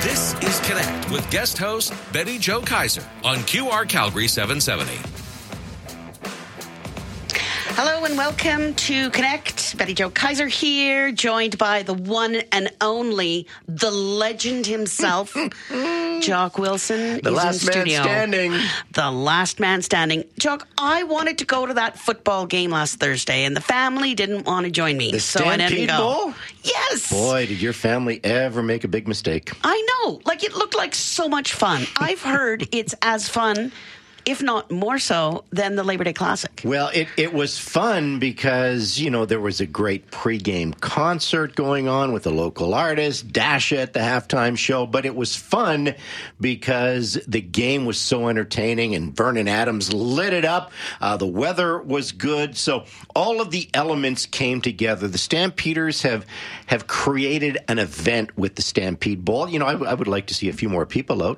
This is Connect with guest host Betty Jo Kaiser on QR Calgary 770. Hello and welcome to Connect. Betty Jo Kaiser here, joined by the one and only, the legend himself, Jock Wilson. The last man standing. The last man standing. Jock, I wanted to go to that football game last Thursday, and the family didn't want to join me. The so I didn't Stampede go. Bowl? Yes. Boy, did your family ever make a big mistake. I know. Like, it looked like so much fun. I've heard it's as fun, if not more so, than the Labor Day Classic. Well, it was fun because, you know, there was a great pregame concert going on with a local artist, Dasha at the halftime show, but it was fun because the game was so entertaining and Vernon Adams lit it up. The weather was good. So all of the elements came together. The Stampeders have created an event with the Stampede Bowl. You know, I would like to see a few more people out.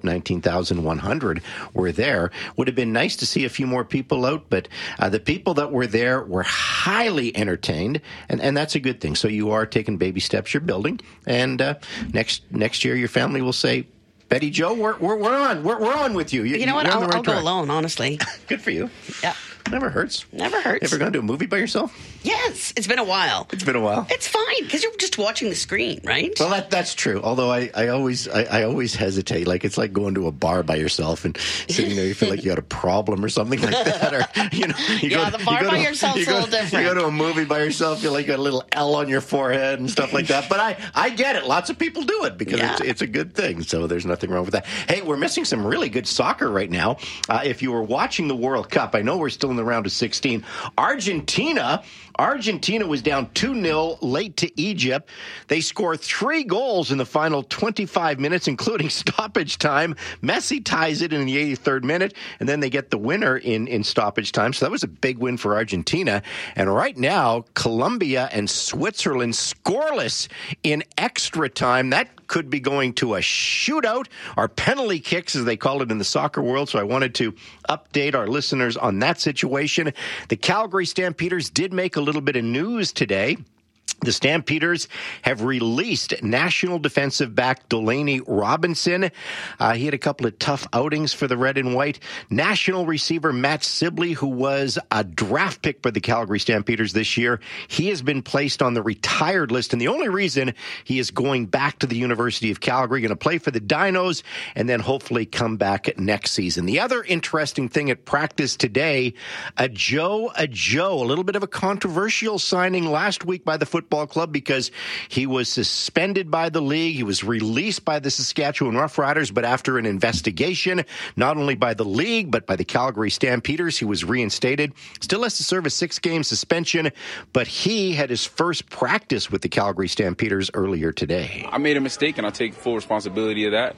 19,100 were there. Would have been nice to see a few more people out, but the people that were there were highly entertained, and that's a good thing. So you are taking baby steps you're building, and next year your family will say, Betty Jo, we're on with you. You know what? I'll go alone, honestly. Good for you. Yeah. Never hurts. Never hurts. Ever gone to a movie by yourself? Yes. It's been a while. It's been a while. It's fine, because you're just watching the screen, right? Well, that's true. Although I always hesitate. Like, it's like going to a bar by yourself and sitting there. You feel like you got a problem or something like that. Or, you know, the bar by yourself's a little different. You go to a movie by yourself, you like a little L on your forehead and stuff like that. But I get it. Lots of people do it because it's a good thing. So there's nothing wrong with that. Hey, we're missing some really good soccer right now. If you were watching the World Cup, I know we're still in the round of 16. Argentina was down 2-0 late to Egypt. They score 3 goals in the final 25 minutes, including stoppage time. Messi ties it in the 83rd minute, and then they get the winner in stoppage time. So that was a big win for Argentina. And right now, Colombia and Switzerland scoreless in extra time. That could be going to a shootout, or penalty kicks, as they call it in the soccer world. So I wanted to update our listeners on that situation. The Calgary Stampeders did make a little bit of news today. The Stampeders have released national defensive back Delaney Robinson. He had a couple of tough outings for the red and white. National receiver Matt Sibley, who was a draft pick by the Calgary Stampeders this year, he has been placed on the retired list. And the only reason he is going back to the University of Calgary, going to play for the Dinos, and then hopefully come back next season. The other interesting thing at practice today, a little bit of a controversial signing last week by the football club because he was suspended by the league. He was released by the Saskatchewan Roughriders, but after an investigation, not only by the league, but by the Calgary Stampeders, he was reinstated. Still has to serve a 6-game suspension, but he had his first practice with the Calgary Stampeders earlier today. I made a mistake, and I take full responsibility of that.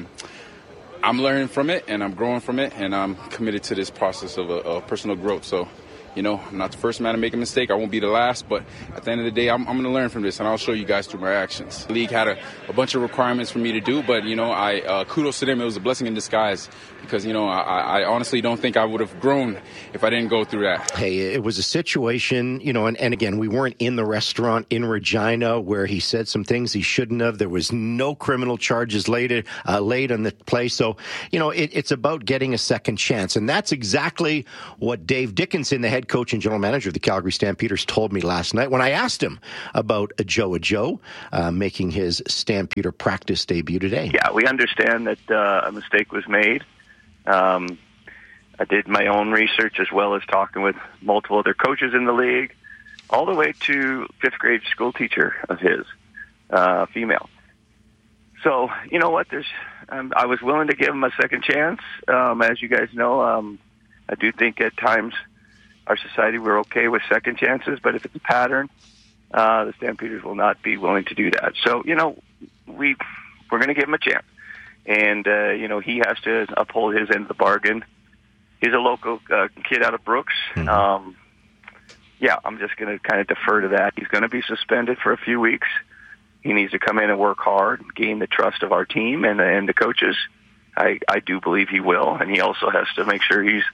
I'm learning from it, and I'm growing from it, and I'm committed to this process of personal growth. So, you know, I'm not the first man to make a mistake. I won't be the last, but at the end of the day, I'm going to learn from this, and I'll show you guys through my actions. The league had a bunch of requirements for me to do, but, you know, I kudos to them. It was a blessing in disguise because, you know, I honestly don't think I would have grown if I didn't go through that. Hey, it was a situation, you know, and again, we weren't in the restaurant in Regina where he said some things he shouldn't have. There was no criminal charges laid on the play. So, you know, it's about getting a second chance, and that's exactly what Dave Dickinson, the head coach and general manager of the Calgary Stampeders, told me last night when I asked him about Joe making his Stampeder practice debut today. Yeah, we understand that a mistake was made. I did my own research as well as talking with multiple other coaches in the league, all the way to 5th grade school teacher of his, female. So, you know what, I was willing to give him a second chance. As you guys know, I do think at times our society, we're okay with second chances, but if it's a pattern, the Stampeders will not be willing to do that. So, you know, we're going to give him a chance. And, you know, he has to uphold his end of the bargain. He's a local kid out of Brooks. Mm-hmm. Yeah, I'm just going to kind of defer to that. He's going to be suspended for a few weeks. He needs to come in and work hard, gain the trust of our team and the coaches. I do believe he will, and he also has to make sure he's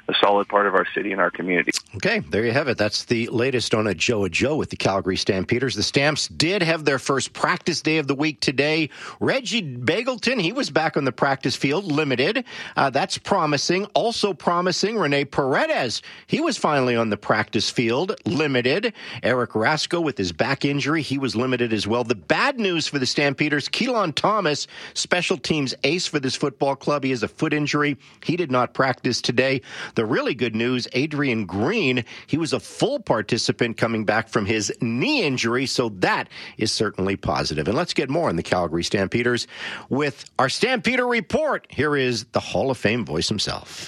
a solid part of our city and our community. Okay, there you have it. That's the latest on a Joe with the Calgary Stampeders. The Stamps did have their first practice day of the week today. Reggie Begelton, he was back on the practice field, limited. That's promising. Also promising, Rene Paredes. He was finally on the practice field, limited. Eric Rasko with his back injury, he was limited as well. The bad news for the Stampeders, Keelan Thomas, special teams ace for this football club. He has a foot injury. He did not practice today. The really good news, Adrian Green, he was a full participant coming back from his knee injury, so that is certainly positive. And let's get more on the Calgary Stampeders with our Stampeder Report. Here is the Hall of Fame voice himself.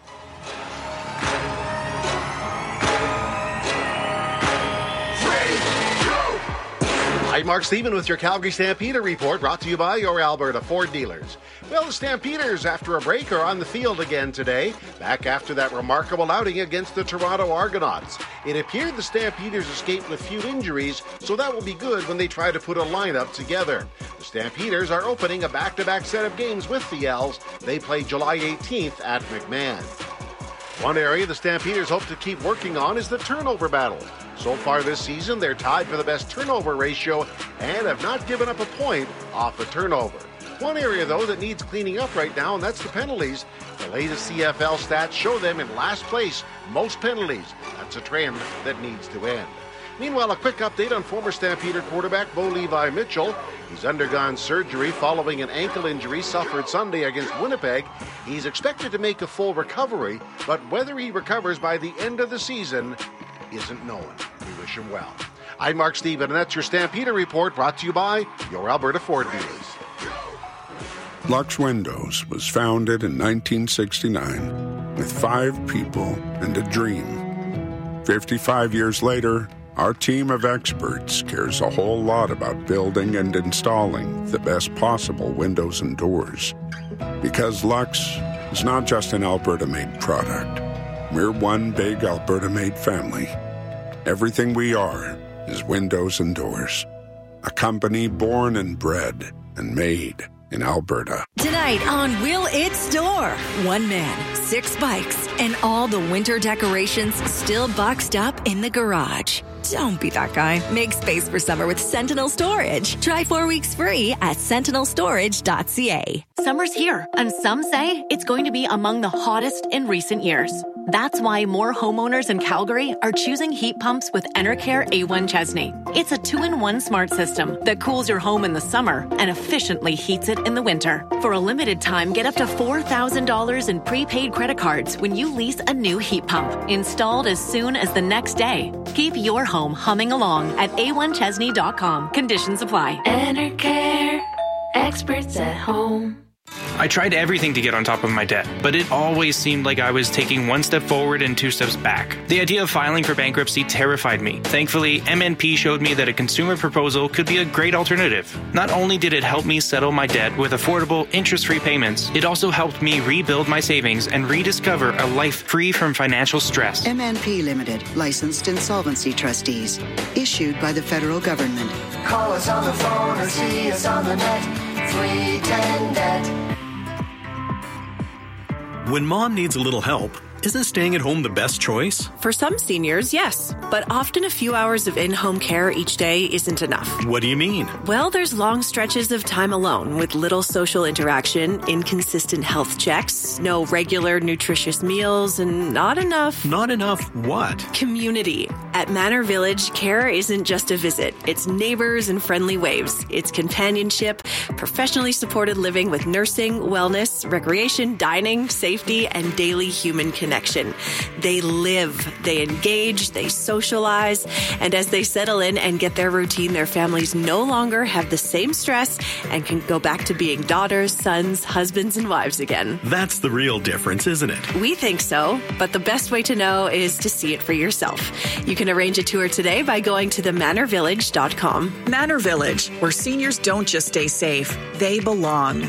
I'm Mark Stephen with your Calgary Stampeder Report, brought to you by your Alberta Ford dealers. Well, the Stampeders, after a break, are on the field again today, back after that remarkable outing against the Toronto Argonauts. It appeared the Stampeders escaped with few injuries, so that will be good when they try to put a lineup together. The Stampeders are opening a back-to-back set of games with the Els. They play July 18th at McMahon. One area the Stampeders hope to keep working on is the turnover battle. So far this season, they're tied for the best turnover ratio and have not given up a point off a turnover. One area, though, that needs cleaning up right now, and that's the penalties. The latest CFL stats show them in last place, most penalties. That's a trend that needs to end. Meanwhile, a quick update on former Stampeder quarterback Bo Levi Mitchell. He's undergone surgery following an ankle injury suffered Sunday against Winnipeg. He's expected to make a full recovery, but whether he recovers by the end of the season isn't known. We wish him well. I'm Mark Stephen, and that's your Stampeder Report, brought to you by your Alberta Ford dealers. Lux Windows was founded in 1969 with 5 people and a dream. 55 years later, our team of experts cares a whole lot about building and installing the best possible windows and doors. Because Lux is not just an Alberta-made product. We're one big Alberta-made family. Everything we are is windows and doors. A company born and bred and made in Alberta. Tonight on Will It Store. 1 man, 6 bikes, and all the winter decorations still boxed up in the garage. Don't be that guy. Make space for summer with Sentinel Storage. Try 4 weeks free at sentinelstorage.ca. Summer's here, and some say it's going to be among the hottest in recent years. That's why more homeowners in Calgary are choosing heat pumps with Enercare A1 Chesney. It's a 2-in-1 smart system that cools your home in the summer and efficiently heats it in the winter. For a limited time, get up to $4,000 in prepaid credit cards when you lease a new heat pump, installed as soon as the next day. Keep your home humming along at a1chesney.com. Conditions apply. Enercare, experts at home. I tried everything to get on top of my debt, but it always seemed like I was taking 1 step forward and 2 steps back. The idea of filing for bankruptcy terrified me. Thankfully, MNP showed me that a consumer proposal could be a great alternative. Not only did it help me settle my debt with affordable, interest-free payments, it also helped me rebuild my savings and rediscover a life free from financial stress. MNP Limited, licensed insolvency trustees, issued by the federal government. Call us on the phone or see us on the net. 310-NET. When mom needs a little help, isn't staying at home the best choice? For some seniors, yes. But often a few hours of in-home care each day isn't enough. What do you mean? Well, there's long stretches of time alone with little social interaction, inconsistent health checks, no regular nutritious meals, and not enough... Not enough what? Community. At Manor Village, care isn't just a visit. It's neighbors and friendly waves. It's companionship, professionally supported living with nursing, wellness, recreation, dining, safety, and daily human connection. They live, they engage, they socialize, and as they settle in and get their routine, their families no longer have the same stress and can go back to being daughters, sons, husbands, and wives again. That's the real difference, isn't it? We think so, but the best way to know is to see it for yourself. You can arrange a tour today by going to themanorvillage.com. Manor Village, where seniors don't just stay safe, they belong.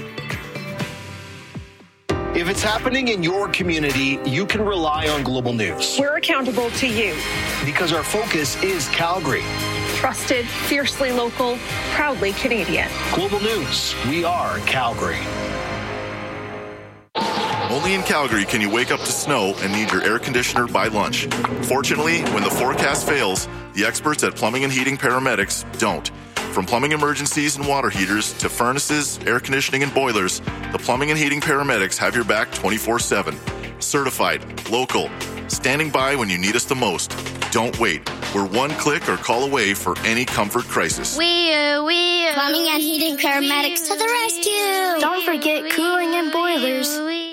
If it's happening in your community, you can rely on Global News. We're accountable to you. Because our focus is Calgary. Trusted, fiercely local, proudly Canadian. Global News, we are Calgary. Only in Calgary can you wake up to snow and need your air conditioner by lunch. Fortunately, when the forecast fails, the experts at Plumbing and Heating Paramedics don't. From plumbing emergencies and water heaters to furnaces, air conditioning, and boilers, the Plumbing and Heating Paramedics have your back 24/7. Certified, local, standing by when you need us the most. Don't wait. We're one click or call away for any comfort crisis. We Plumbing and Heating Paramedics to the rescue. Don't forget cooling and boilers.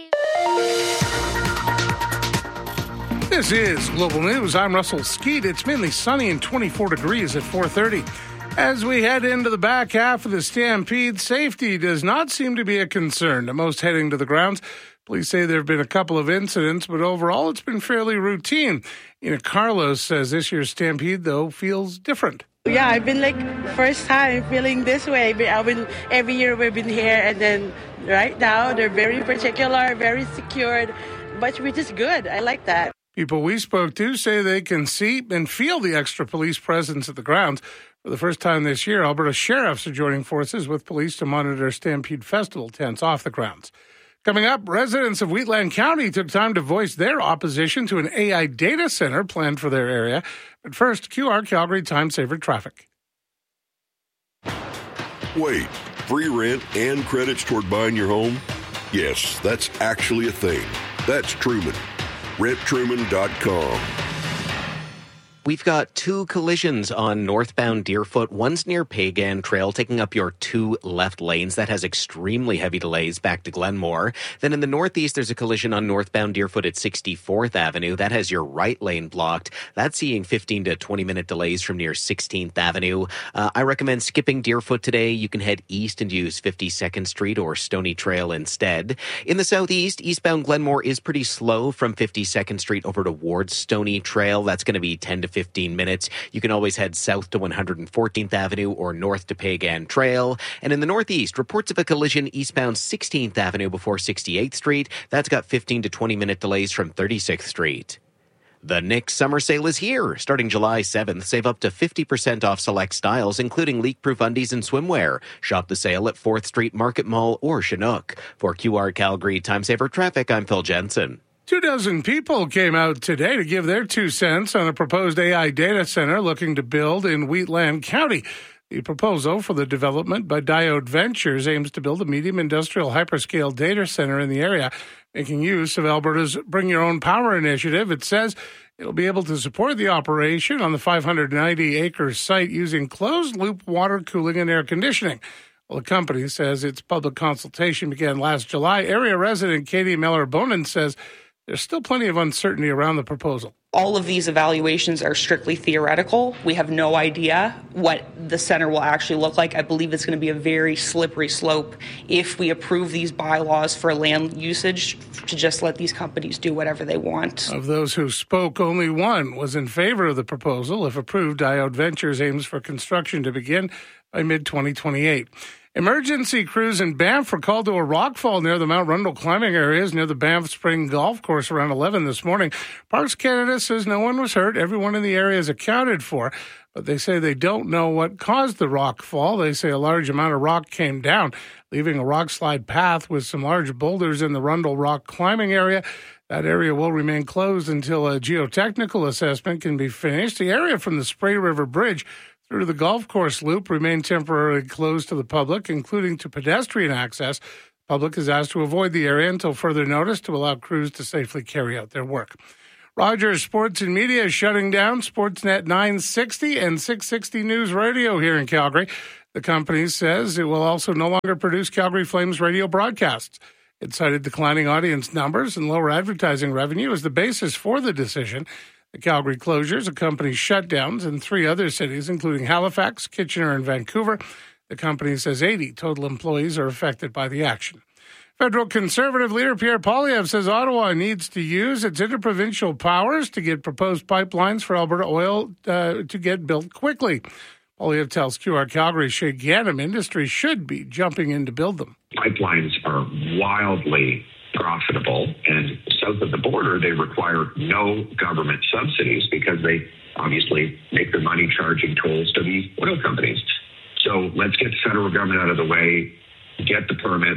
This is Global News. I'm Russell Skeet. It's mainly sunny and 24 degrees at 4:30. As we head into the back half of the Stampede, safety does not seem to be a concern to most heading to the grounds. Police say there have been a couple of incidents, but overall it's been fairly routine. Ina Carlos says this year's Stampede, though, feels different. Yeah, I've been first time feeling this way. Every year we've been here, and then right now they're very particular, very secured, but which is good. I like that. People we spoke to say they can see and feel the extra police presence at the grounds. For the first time this year, Alberta sheriffs are joining forces with police to monitor Stampede Festival tents off the grounds. Coming up, residents of Wheatland County took time to voice their opposition to an AI data center planned for their area. But first, QR Calgary Time Saver Traffic. Wait, free rent and credits toward buying your home? Yes, that's actually a thing. That's Truman. RentTruman.com. We've got two collisions on northbound Deerfoot. One's near Pagan Trail, taking up your two left lanes. That has extremely heavy delays back to Glenmore. Then in the northeast, there's a collision on northbound Deerfoot at 64th Avenue. That has your right lane blocked. That's seeing 15 to 20-minute delays from near 16th Avenue. I recommend skipping Deerfoot today. You can head east and use 52nd Street or Stony Trail instead. In the southeast, eastbound Glenmore is pretty slow from 52nd Street over towards Stony Trail. That's going to be 10 to 15 minutes. You can always head south to 114th Avenue or north to Pagan Trail. And in the northeast, reports of a collision eastbound 16th Avenue before 68th Street. That's got 15 to 20-minute delays from 36th Street. The Nick's summer sale is here. Starting July 7th, save up to 50% off select styles, including leak-proof undies and swimwear. Shop the sale at 4th Street Market Mall or Chinook. For QR Calgary Time Saver Traffic, I'm Phil Jensen. 24 people came out today to give their 2 cents on a proposed AI data center looking to build in Wheatland County. The proposal for the development by Diode Ventures aims to build a medium industrial hyperscale data center in the area, making use of Alberta's Bring Your Own Power initiative. It says it'll be able to support the operation on the 590-acre site using closed-loop water cooling and air conditioning. Well, the company says its public consultation began last July. Area resident Katie Meller-Bonin says there's still plenty of uncertainty around the proposal. All of these evaluations are strictly theoretical. We have no idea what the center will actually look like. I believe it's going to be a very slippery slope if we approve these bylaws for land usage to just let these companies do whatever they want. Of those who spoke, only one was in favor of the proposal. If approved, Diode Ventures aims for construction to begin by mid-2028. Emergency crews in Banff were called to a rockfall near the Mount Rundle climbing areas near the Banff Spring Golf Course around 11 this morning. Parks Canada says no one was hurt. Everyone in the area is accounted for, but they say they don't know what caused the rockfall. They say a large amount of rock came down, leaving a rock slide path with some large boulders in the Rundle Rock climbing area. That area will remain closed until a geotechnical assessment can be finished. The area from the Spray River Bridge through the golf course loop remain temporarily closed to the public, including to pedestrian access. The public is asked to avoid the area until further notice to allow crews to safely carry out their work. Rogers Sports and Media is shutting down Sportsnet 960 and 660 News Radio here in Calgary. The company says it will also no longer produce Calgary Flames radio broadcasts. It cited declining audience numbers and lower advertising revenue as the basis for the decision. The Calgary closures accompany shutdowns in 3 other cities, including Halifax, Kitchener, and Vancouver. The company says 80 total employees are affected by the action. Federal Conservative leader Pierre Poilievre says Ottawa needs to use its interprovincial powers to get proposed pipelines for Alberta oil to get built quickly. Poilievre tells QR Calgary Shea Ganem industry should be jumping in to build them. Pipelines are wildly profitable, and south of the border, they require no government subsidies because they obviously make their money charging tolls to the oil companies. So let's get the federal government out of the way, get the permits,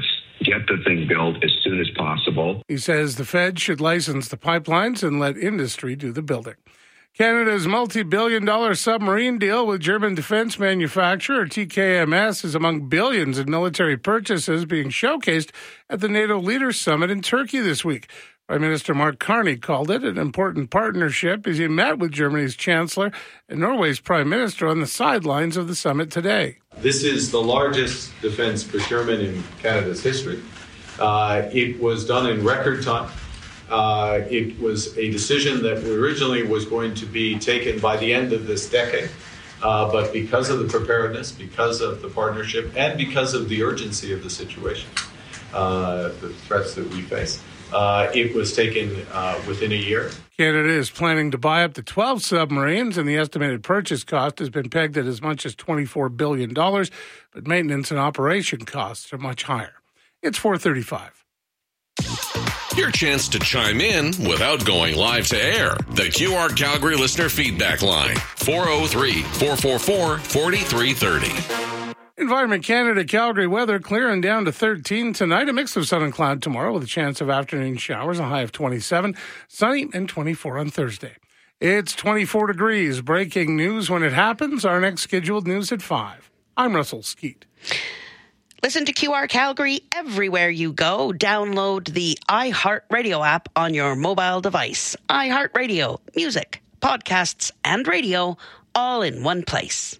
get the thing built as soon as possible. He says the Fed should license the pipelines and let industry do the building. Canada's multi-billion-dollar submarine deal with German defense manufacturer TKMS is among billions in military purchases being showcased at the NATO Leaders Summit in Turkey this week. Prime Minister Mark Carney called it an important partnership as he met with Germany's Chancellor and Norway's Prime Minister on the sidelines of the summit today. This is the largest defense procurement in Canada's history. It was done in record time. It was a decision that originally was going to be taken by the end of this decade. But because of the preparedness, because of the partnership, and because of the urgency of the situation, the threats that we face, it was taken within a year. Canada is planning to buy up to 12 submarines, and the estimated purchase cost has been pegged at as much as $24 billion, but maintenance and operation costs are much higher. It's 4:35. Your chance to chime in without going live to air. The QR Calgary listener feedback line, 403-444-4330. Environment Canada Calgary weather clearing down to 13 tonight. A mix of sun and cloud tomorrow with a chance of afternoon showers, a high of 27, sunny and 24 on Thursday. It's 24 degrees. Breaking news when it happens. Our next scheduled news at 5. I'm Russell Skeet. Listen to QR Calgary everywhere you go. Download the iHeartRadio app on your mobile device. iHeartRadio, music, podcasts, and radio all in one place.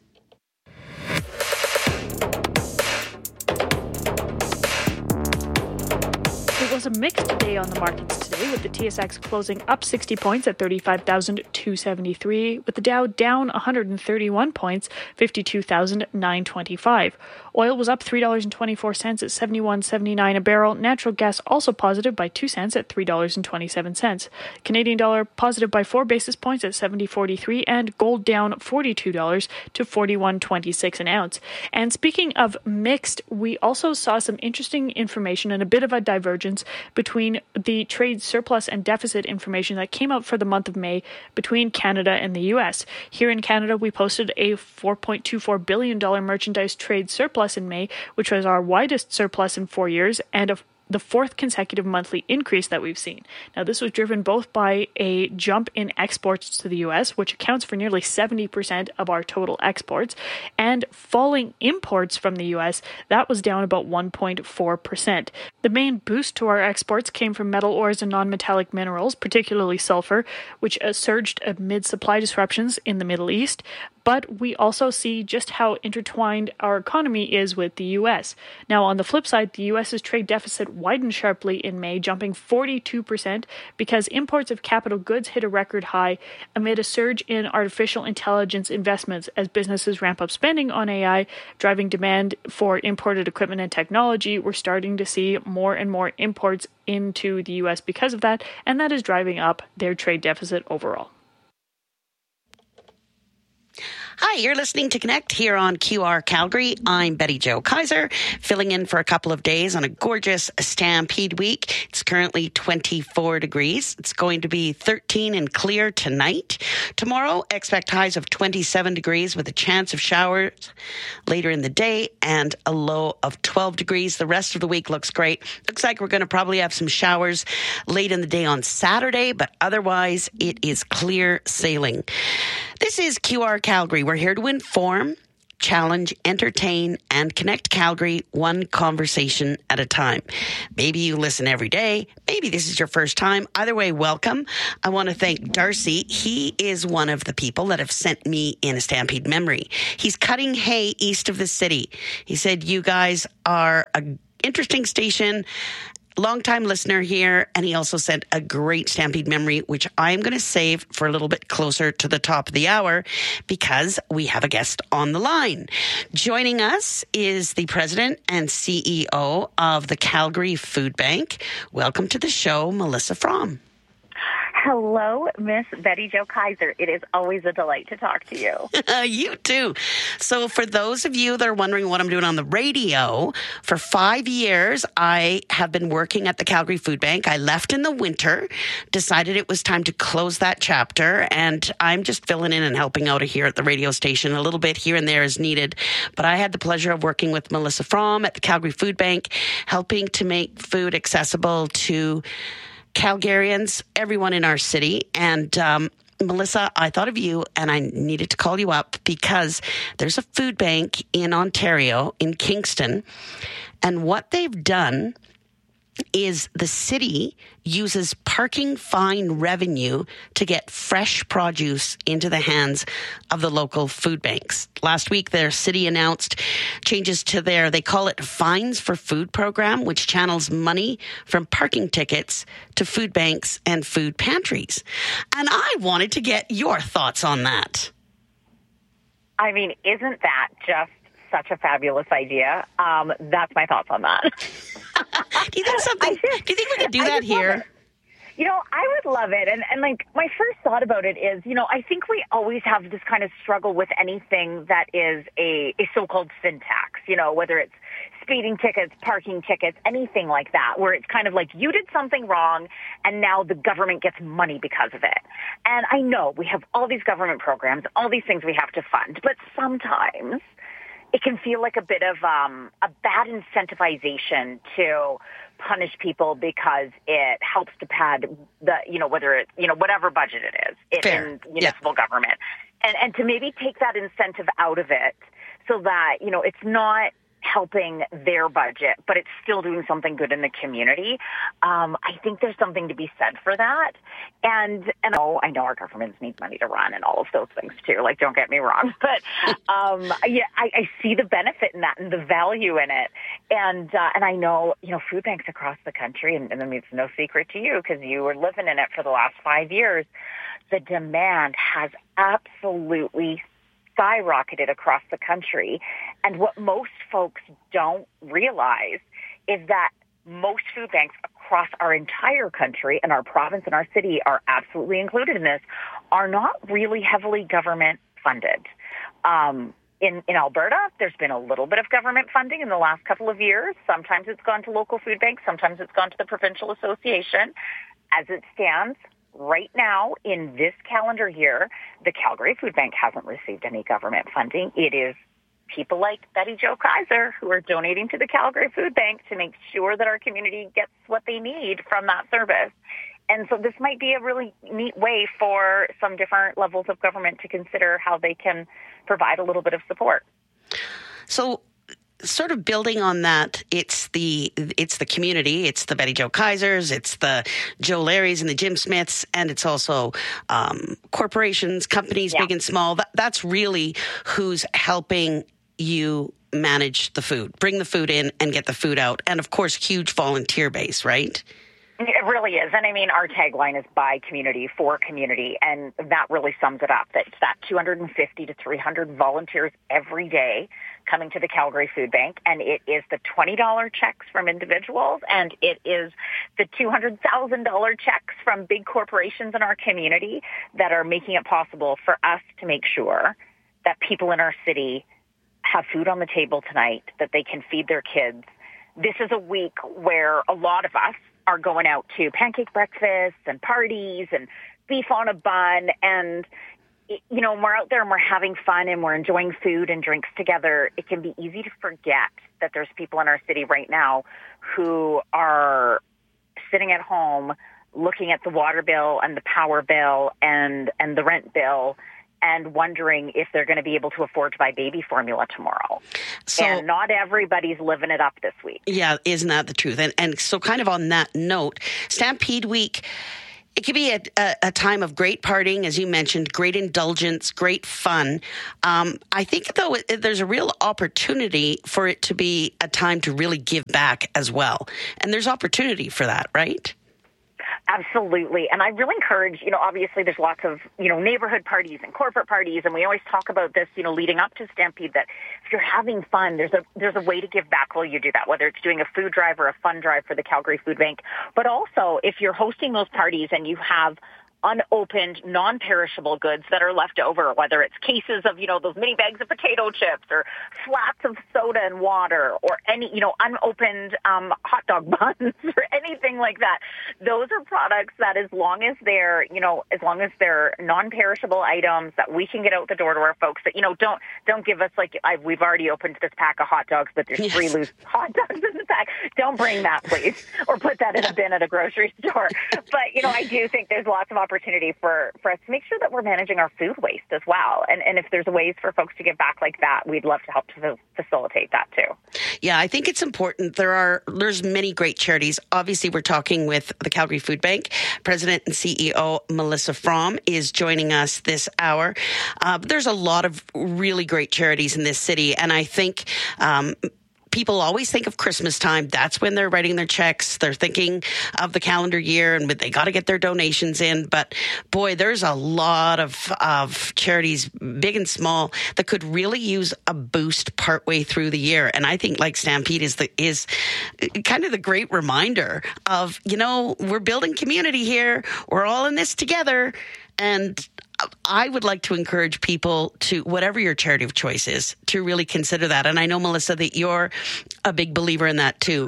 It was a mixed day on the markets today, with the TSX closing up 60 points at 35,273, with the Dow down 131 points, 52,925. Oil was up $3.24 at $71.79 a barrel. Natural gas also positive by 2 cents at $3.27. Canadian dollar positive by 4 basis points at 70.43, and gold down $42 to 41.26 an ounce. And speaking of mixed, we also saw some interesting information and a bit of a divergence between the trade surplus and deficit information that came out for the month of May between Canada and the U.S. Here in Canada, we posted a $4.24 billion merchandise trade surplus in May, which was our widest surplus in 4 years and the fourth consecutive monthly increase that we've seen. Now, this was driven both by a jump in exports to the U.S., which accounts for nearly 70% of our total exports, and falling imports from the U.S., that was down about 1.4%. The main boost to our exports came from metal ores and non-metallic minerals, particularly sulfur, which surged amid supply disruptions in the Middle East. But we also see just how intertwined our economy is with the U.S. Now, on the flip side, the U.S.'s trade deficit widened sharply in May, jumping 42% because imports of capital goods hit a record high amid a surge in artificial intelligence investments as businesses ramp up spending on AI, driving demand for imported equipment and technology. We're starting to see more and more imports into the U.S. because of that, and that is driving up their trade deficit overall. Hi, you're listening to Connect here on QR Calgary. I'm Betty Jo Kaiser, filling in for a couple of days on a gorgeous Stampede week. It's currently 24 degrees. It's going to be 13 and clear tonight. Tomorrow, expect highs of 27 degrees with a chance of showers later in the day and a low of 12 degrees. The rest of the week looks great. Looks like we're going to probably have some showers late in the day on Saturday, but otherwise it is clear sailing. This is QR Calgary. We're here to inform, challenge, entertain, and connect Calgary one conversation at a time. Maybe you listen every day. Maybe this is your first time. Either way, welcome. I want to thank Darcy. He is one of the people that have sent me in a Stampede memory. He's cutting hay east of the city. He said, you guys are an interesting station. Long-time listener here, and he also sent a great Stampede memory, which I'm going to save for a little bit closer to the top of the hour because we have a guest on the line. Joining us is the president and CEO of the Calgary Food Bank. Welcome to the show, Melissa Fromm. Hello, Miss Betty Jo Kaiser. It is always a delight to talk to you. You too. So for those of you that are wondering what I'm doing on the radio, for 5 years, I have been working at the Calgary Food Bank. I left in the winter, decided it was time to close that chapter, and I'm just filling in and helping out here at the radio station. A little bit here and there is needed. But I had the pleasure of working with Melissa Fromm at the Calgary Food Bank, helping to make food accessible to Calgarians, everyone in our city. And Melissa, I thought of you and I needed to call you up because there's a food bank in Ontario, in Kingston, and what they've done is the city uses parking fine revenue to get fresh produce into the hands of the local food banks. Last week, their city announced changes to they call it Fines for Food program, which channels money from parking tickets to food banks and food pantries. And I wanted to get your thoughts on that. I mean, isn't that just such a fabulous idea? That's my thoughts on that. Do you think we could do that here? You know, I would love it. And like, my first thought about it is, you know, I think we always have this kind of struggle with anything that is a so-called sin tax, you know, whether it's speeding tickets, parking tickets, anything like that, where it's kind of like you did something wrong and now the government gets money because of it. And I know we have all these government programs, all these things we have to fund, but sometimes it can feel like a bit of a bad incentivization to punish people because it helps to pad the, you know, whether it's, you know, whatever budget it is in municipal government. And to maybe take that incentive out of it so that, you know, it's not helping their budget, but it's still doing something good in the community. I think there's something to be said for that. And I know our governments need money to run and all of those things too. Like, don't get me wrong, but I see the benefit in that and the value in it. And I know, you know, food banks across the country, and I mean, it's no secret to you because you were living in it for the last 5 years. The demand has absolutely skyrocketed across the country. And what most folks don't realize is that most food banks across our entire country, and our province and our city are absolutely included in this, are not really heavily government funded. In Alberta, there's been a little bit of government funding in the last couple of years. Sometimes it's gone to local food banks. Sometimes it's gone to the provincial association. As it stands, right now, in this calendar year, the Calgary Food Bank hasn't received any government funding. It is people like Betty Jo Kaiser who are donating to the Calgary Food Bank to make sure that our community gets what they need from that service. And so this might be a really neat way for some different levels of government to consider how they can provide a little bit of support. So sort of building on that, it's the community, it's the Betty Jo Kaisers, it's the Joe Larrys and the Jim Smiths, and it's also corporations, companies, big and small. That's really who's helping you manage the food, bring the food in and get the food out. And of course, huge volunteer base, right? It really is. And I mean, our tagline is by community, for community. And that really sums it up. That's that 250 to 300 volunteers every day coming to the Calgary Food Bank. And it is the $20 checks from individuals. And it is the $200,000 checks from big corporations in our community that are making it possible for us to make sure that people in our city have food on the table tonight, that they can feed their kids. This is a week where a lot of us are going out to pancake breakfasts and parties and beef on a bun. And, you know, when we're out there and we're having fun and we're enjoying food and drinks together, it can be easy to forget that there's people in our city right now who are sitting at home looking at the water bill and the power bill and the rent bill and wondering if they're going to be able to afford to buy baby formula tomorrow. And not everybody's living it up this week. Yeah, isn't that the truth? And so kind of on that note, Stampede Week, it could be a time of great partying, as you mentioned, great indulgence, great fun. I think, though, there's a real opportunity for it to be a time to really give back as well. And there's opportunity for that, right? Absolutely. And I really encourage, you know, obviously there's lots of, you know, neighborhood parties and corporate parties. And we always talk about this, you know, leading up to Stampede, that if you're having fun, there's a way to give back while you do that, whether it's doing a food drive or a fun drive for the Calgary Food Bank. But also, if you're hosting those parties and you have unopened, non-perishable goods that are left over, whether it's cases of, those mini bags of potato chips or flats of soda and water or any, unopened hot dog buns or anything like that. Those are products that as long as they're non-perishable items that we can get out the door to our folks that, don't give us we've already opened this pack of hot dogs, but there's 3 loose hot dogs in the pack. Don't bring that, please, or put that in a bin at a grocery store. But, I do think there's lots of opportunity for us to make sure that we're managing our food waste as well. And if there's ways for folks to give back like that, we'd love to help to facilitate that too. Yeah, I think it's important. There's many great charities. Obviously, we're talking with the Calgary Food Bank. President and CEO Melissa Fromm is joining us this hour. There's a lot of really great charities in this city, and I think people always think of Christmas time. That's when they're writing their checks. They're thinking of the calendar year and they got to get their donations in. But boy, there's a lot of charities, big and small, that could really use a boost partway through the year. And I think Stampede is kind of the great reminder of, we're building community here. We're all in this together. And I would like to encourage people to, whatever your charity of choice is, to really consider that. And I know, Melissa, that you're a big believer in that too.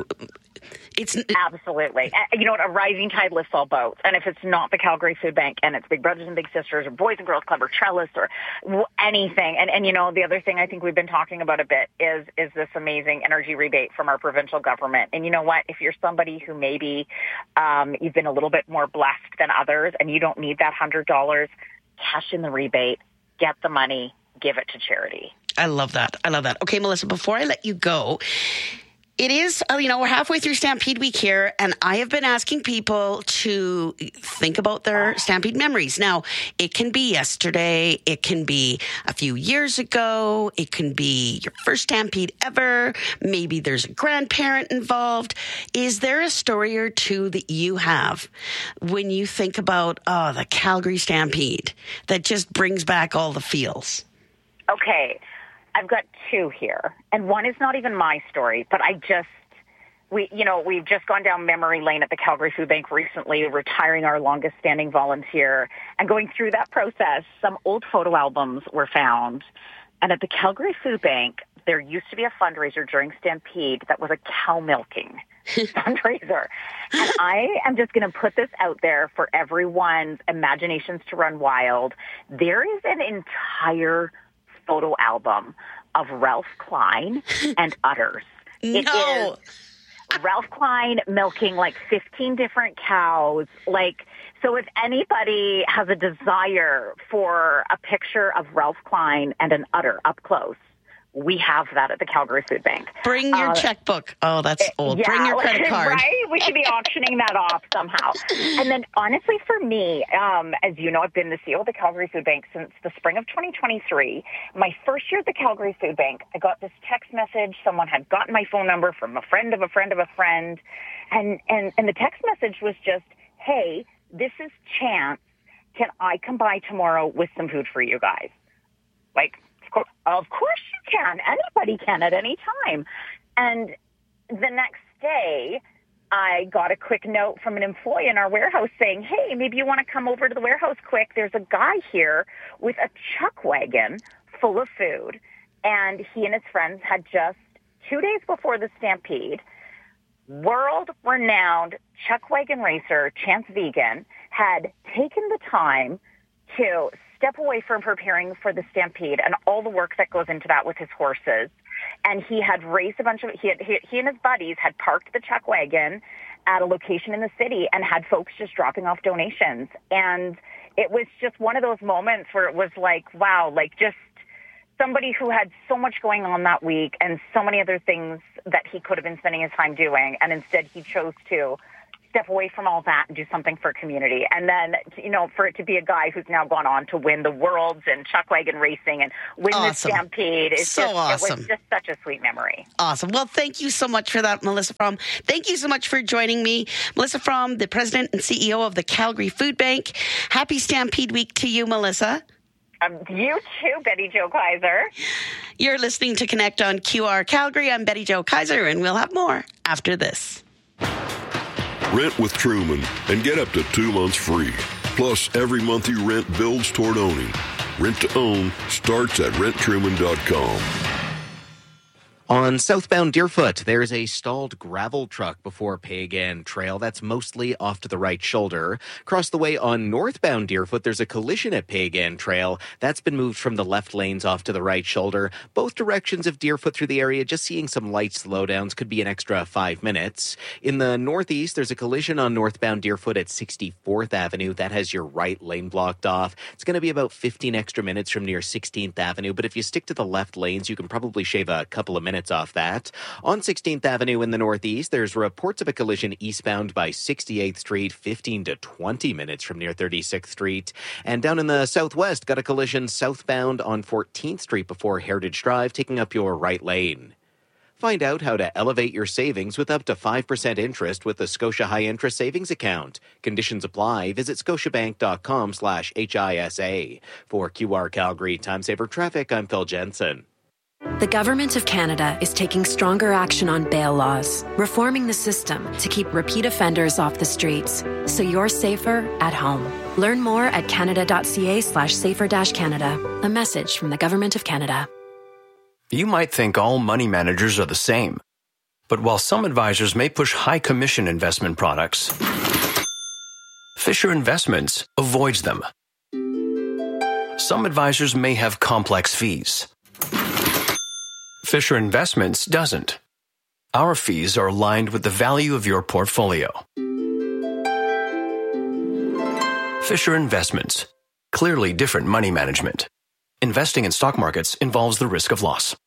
Absolutely. A rising tide lifts all boats. And if it's not the Calgary Food Bank and it's Big Brothers and Big Sisters or Boys and Girls Club or Trellis or anything. And the other thing I think we've been talking about a bit is this amazing energy rebate from our provincial government. And you know what? If you're somebody who maybe you've been a little bit more blessed than others and you don't need that $100, cash in the rebate, get the money, give it to charity. I love that. Okay, Melissa, before I let you go, it is, we're halfway through Stampede Week here, and I have been asking people to think about their Stampede memories. Now, it can be yesterday, it can be a few years ago, it can be your first Stampede ever, maybe there's a grandparent involved. Is there a story or two that you have when you think about, the Calgary Stampede that just brings back all the feels? Okay. I've got 2 here, and one is not even my story, but we've just gone down memory lane at the Calgary Food Bank recently, retiring our longest standing volunteer, and going through that process, some old photo albums were found, and at the Calgary Food Bank, there used to be a fundraiser during Stampede that was a cow milking fundraiser, and I am just going to put this out there for everyone's imaginations to run wild. There is an entire photo album of Ralph Klein and udders. It is Ralph Klein milking 15 different cows. So if anybody has a desire for a picture of Ralph Klein and an udder up close, we have that at the Calgary Food Bank. Bring your checkbook. Oh, that's old. Yeah, bring your credit card. Right? We should be auctioning that off somehow. And then honestly for me, as you know, I've been the CEO of the Calgary Food Bank since the spring of 2023. My first year at the Calgary Food Bank, I got this text message. Someone had gotten my phone number from a friend of a friend of a friend. And the text message was just, hey, this is Chance. Can I come by tomorrow with some food for you guys? Of course you can. Anybody can at any time. And the next day, I got a quick note from an employee in our warehouse saying, hey, maybe you want to come over to the warehouse quick. There's a guy here with a chuck wagon full of food. And he and his friends had just 2 days before the Stampede, world-renowned chuck wagon racer Chance Vegan had taken the time to step away from preparing for the Stampede and all the work that goes into that with his horses. And he had raised a bunch of, he and his buddies had parked the chuck wagon at a location in the city and had folks just dropping off donations. And it was just one of those moments where it was wow, just somebody who had so much going on that week and so many other things that he could have been spending his time doing. And instead he chose to step away from all that and do something for community. And then, for it to be a guy who's now gone on to win the Worlds and chuck wagon racing and win the Stampede. It was just such a sweet memory. Awesome. Well, thank you so much for that, Melissa Fromm. Thank you so much for joining me. Melissa Fromm, the president and CEO of the Calgary Food Bank. Happy Stampede Week to you, Melissa. You too, Betty Jo Kaiser. You're listening to Connect on QR Calgary. I'm Betty Jo Kaiser, and we'll have more after this. Rent with Truman and get up to 2 months free. Plus, every month you rent builds toward owning. Rent to own starts at renttruman.com. On southbound Deerfoot, there's a stalled gravel truck before Pagan Trail. That's mostly off to the right shoulder. Across the way on northbound Deerfoot, there's a collision at Pagan Trail. That's been moved from the left lanes off to the right shoulder. Both directions of Deerfoot through the area, just seeing some light slowdowns. Could be an extra 5 minutes. In the northeast, there's a collision on northbound Deerfoot at 64th Avenue. That has your right lane blocked off. It's going to be about 15 extra minutes from near 16th Avenue, but if you stick to the left lanes, you can probably shave a couple of minutes off that. On 16th Avenue in the northeast, there's reports of a collision eastbound by 68th Street, 15 to 20 minutes from near 36th Street. And down in the southwest, got a collision southbound on 14th Street before Heritage Drive, taking up your right lane. Find out how to elevate your savings with up to 5% interest with the Scotia High Interest Savings Account. Conditions apply. Visit scotiabank.com/HISA. For QR Calgary Time Saver Traffic, I'm Phil Jensen. The Government of Canada is taking stronger action on bail laws, reforming the system to keep repeat offenders off the streets, so you're safer at home. Learn more at canada.ca/safer-canada. A message from the Government of Canada. You might think all money managers are the same, but while some advisors may push high commission investment products, Fisher Investments avoids them. Some advisors may have complex fees. Fisher Investments doesn't. Our fees are aligned with the value of your portfolio. Fisher Investments. Clearly different money management. Investing in stock markets involves the risk of loss.